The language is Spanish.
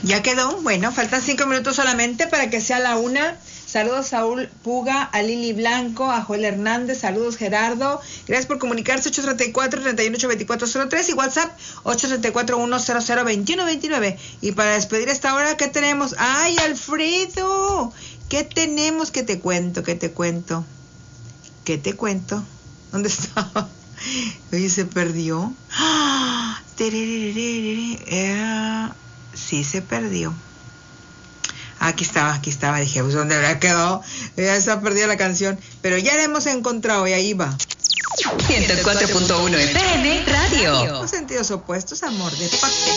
Ya quedó. Bueno, faltan 5 minutos solamente para que sea la 1. Saludos a Saúl Puga, a Lili Blanco, a Joel Hernández, saludos Gerardo. Gracias por comunicarse, 834-382403 y WhatsApp 834-100-2129. Y para despedir a esta hora, ¿qué tenemos? ¡Ay, Alfredo! ¿Qué tenemos? ¿Qué te cuento? ¿Dónde estaba? Oye, se perdió. ¡Ah! Sí, se perdió. Aquí estaba, dije, pues ¿dónde habrá quedado? Ya está perdida la canción, pero ya la hemos encontrado y ahí va. 104.1 FM Radio. Los sentidos opuestos, amor de pacto.